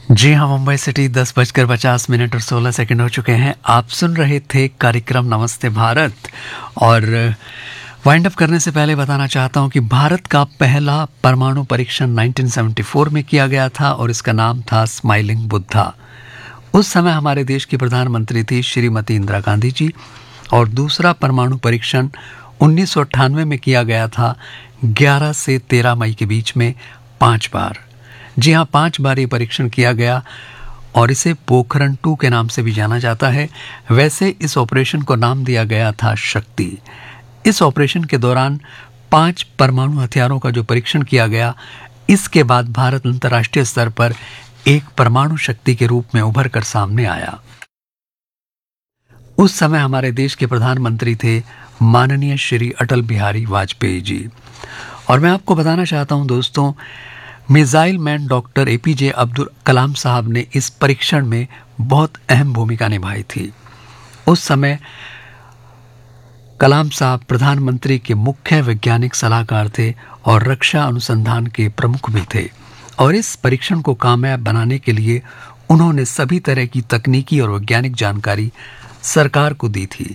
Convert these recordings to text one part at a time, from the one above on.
जी हाँ, मुंबई सिटी 10:50 और 16 सेकंड हो चुके हैं। आप सुन रहे थे कार्यक्रम नमस्ते भारत। और वाइंड अप करने से पहले बताना चाहता हूँ कि भारत का पहला परमाणु परीक्षण 1974 में किया गया था और इसका नाम था स्माइलिंग बुद्धा। उस समय हमारे देश की प्रधानमंत्री थी श्रीमती इंदिरा गांधी जी। और दूसरा परमाणु परीक्षण 1998 में किया गया था, 11 से 13 मई के बीच में 5 बार। जी हाँ, 5 बार ये परीक्षण किया गया और इसे पोखरण 2 के नाम से भी जाना जाता है। वैसे इस ऑपरेशन को नाम दिया गया था शक्ति। इस ऑपरेशन के दौरान 5 परमाणु हथियारों का जो परीक्षण किया गया, इसके बाद भारत अंतर्राष्ट्रीय स्तर पर एक परमाणु शक्ति के रूप में उभर कर सामने आया। उस समय हमारे देश के प्रधानमंत्री थे माननीय श्री अटल बिहारी वाजपेयी जी। और मैं आपको बताना चाहता हूं दोस्तों, missile man doctor APJ Abdul Kalam साहब ने इस परीक्षण में बहुत अहम भूमिका निभाई थी। उस समय कलाम साहब प्रधानमंत्री के मुख्य वैज्ञानिक सलाहकार थे और रक्षा अनुसंधान के प्रमुख भी थे। और इस परीक्षण को कामयाब बनाने के लिए उन्होंने सभी तरह की तकनीकी और वैज्ञानिक जानकारी सरकार को दी थी।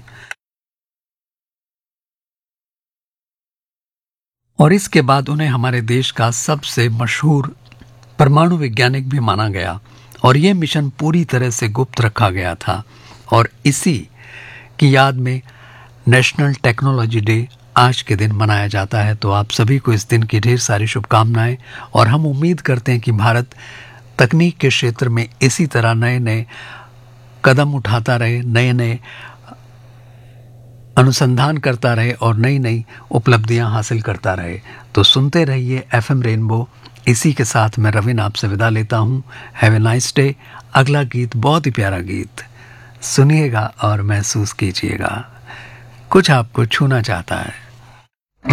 और इसके बाद उन्हें हमारे देश का सबसे मशहूर परमाणु वैज्ञानिक भी माना गया। और यह मिशन पूरी तरह से गुप्त रखा गया था। और इसी की याद में नेशनल टेक्नोलॉजी डे आज के दिन मनाया जाता है। तो आप सभी को इस दिन की ढेर सारी शुभकामनाएं। और हम उम्मीद करते हैं कि भारत तकनीक के क्षेत्र में इसी तरह नए नए कदम उठाता रहे, नए नए अनुसंधान करता रहे और नई नई उपलब्धियां हासिल करता रहे। तो सुनते रहिए एफएम रेनबो। इसी के साथ मैं रविन आपसे विदा लेता हूं। Have a nice day. अगला गीत बहुत ही प्यारा गीत सुनिएगा और महसूस कीजिएगा, कुछ आपको छूना चाहता है।